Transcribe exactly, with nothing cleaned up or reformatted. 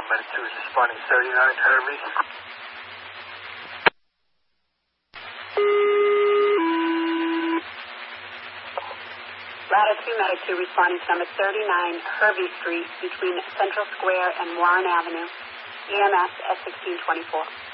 Medic two is responding thirty-nine Hervey. Ladder two, Medic two responding to number thirty-nine Hervey Street between Central Square and Warren Avenue. E M S at sixteen twenty-four.